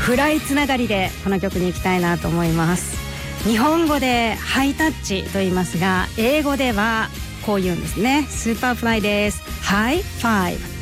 フライつながりでこの曲に行きたいなと思います。日本語でハイタッチと言いますが、英語ではこう言うんですね。スーパーフライです。ハイファイブ。